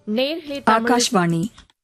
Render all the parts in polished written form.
நேர்களே, ஆகாஷ்வாணி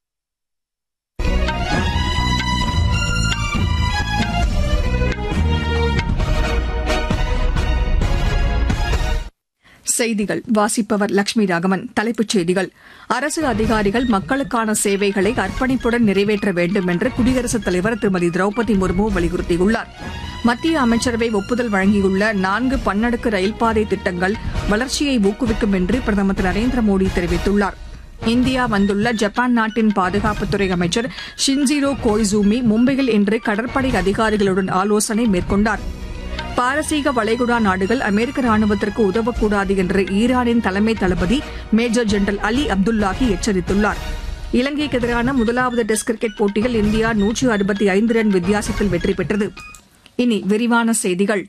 செய்திகள் வாசிப்பவர் லட்சுமி ராகவன். தலைப்புச் செய்திகள்: அரசு அதிகாரிகள் மக்களுக்கான சேவைகளை அர்ப்பணிப்புடன் நிறைவேற்ற வேண்டும் என்று குடியரசுத் தலைவர் திருமதி திரௌபதி முர்மு வலியுறுத்தியுள்ளார். மத்திய அமைச்சரவை ஒப்புதல் வழங்கியுள்ள 4 பன்னடுக்கு ரயில்பாதை திட்டங்கள் வளர்ச்சியை ஊக்குவிக்கும் என்று பிரதமர் திரு நரேந்திர மோடி தெரிவித்துள்ளார். இந்தியா வந்துள்ள ஜப்பான் நாட்டின் பாதுகாப்புத்துறை அமைச்சர் ஷின்ஜிரோ கோய்சூமி மும்பையில் இன்று கடற்படை அதிகாரிகளுடன் ஆலோசனை மேற்கொண்டார். பாரசீக வளைகுடா நாடுகள் அமெரிக்க ராணுவத்திற்கு உதவக்கூடாது என்று ஈரானின் தலைமை தளபதி மேஜர் ஜெனரல் அலி அப்துல்லாஹி எச்சரித்துள்ளார். இலங்கைக்கு எதிரான முதலாவது டெஸ்ட் கிரிக்கெட் போட்டியில் இந்தியா 165 ரன் வித்தியாசத்தில் வெற்றி பெற்றது. இனி விரிவான செய்திகள்.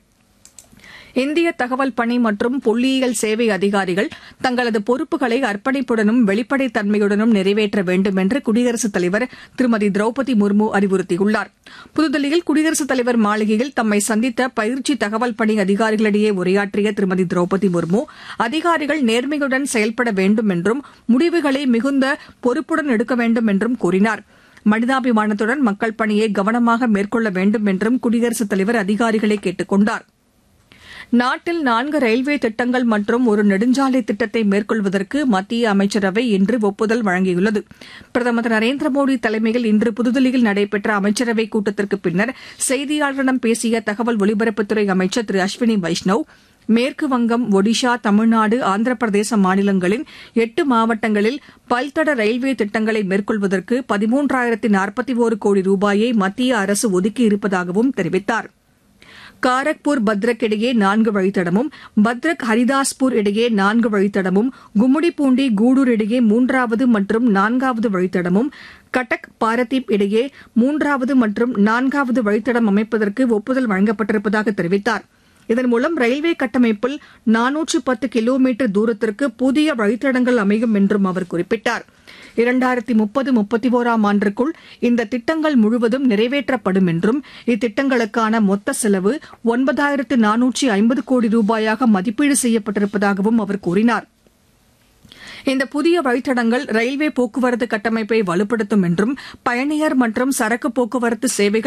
இந்திய தகவல் பணி மற்றும் புள்ளியியல் சேவை அதிகாரிகள் தங்களது பொறுப்புகளை அர்ப்பணிப்புடனும் வெளிப்படைத் தன்மையுடனும் நிறைவேற்ற வேண்டும் என்று குடியரசுத் தலைவர் திருமதி திரௌபதி முர்மு அறிவுறுத்தியுள்ளார். புதுதில்லியில் குடியரசுத் தலைவர் மாளிகையில் தம்மை சந்தித்த பயிற்சி தகவல் பணி அதிகாரிகளிடையே உரையாற்றிய திருமதி திரௌபதி முர்மு, அதிகாரிகள் நேர்மையுடன் செயல்பட வேண்டும் என்றும் முடிவுகளை மிகுந்த பொறுப்புடன் எடுக்க வேண்டும் என்றும் கூறினார். மனிதாபிமானத்துடன் மக்கள் பணியை கவனமாக மேற்கொள்ள வேண்டும் என்றும் குடியரசுத் தலைவர் அதிகாரிகளை கேட்டுக் கொண்டார். நாட்டில் 4 ரயில்வே திட்டங்கள் மற்றும் ஒரு நெடுஞ்சாலை திட்டத்தை மேற்கொள்வதற்கு மத்திய அமைச்சரவை இன்று ஒப்புதல் வழங்கியுள்ளது. பிரதமர் திரு நரேந்திர மோடி தலைமையில் இன்று புதுதில்லியில் நடைபெற்ற அமைச்சரவைக் கூட்டத்திற்கு பின்னர் செய்தியாளர்களிடம் பேசிய தகவல் ஒலிபரப்புத்துறை அமைச்சர் திரு அஸ்வினி வைஷ்ணவ், மேற்கு வங்கம், ஒடிஷா, தமிழ்நாடு, ஆந்திர பிரதேச மாநிலங்களின் 8 மாவட்டங்களில் பல்தட ரயில்வே திட்டங்களை மேற்கொள்வதற்கு 13,041 கோடி ரூபாயை மத்திய அரசு ஒதுக்கியிருப்பதாகவும் தெரிவித்தார். காரக்பூர் பத்ரக் இடையே 4 வழித்தடமும், பத்ரக் ஹரிதாஸ்பூர் இடையே 4 வழித்தடமும், கும்முடிப்பூண்டி கூடூர் இடையே 3வது மற்றும் 4வது வழித்தடமும், கட்டக் பாரதீப் இடையே 3வது மற்றும் 4வது வழித்தடம் அமைப்பதற்கு ஒப்புதல் வழங்கப்பட்டிருப்பதாக தெரிவித்தார். இதன் மூலம் ரயில்வே கட்டமைப்பில் 410 கிலோமீட்டர் தூரத்திற்கு புதிய வழித்தடங்கள் அமையும் என்றும் அவர் குறிப்பிட்டார். 2030-31 ஆண்டிற்குள் இந்த திட்டங்கள் முழுவதும் நிறைவேற்றப்படும் என்றும் இத்திட்டங்களுக்கான மொத்த செலவு 9,450 கோடி ரூபாயாக மதிப்பீடு செய்யப்பட்டிருப்பதாகவும் அவர் கூறினார். இந்த புதிய வழித்தடங்கள் ரயில்வே போக்குவரத்து கட்டமைப்பை வலுப்படுத்தும் என்றும் பயணியர் மற்றும் சரக்கு போக்குவரத்து சேவைகள்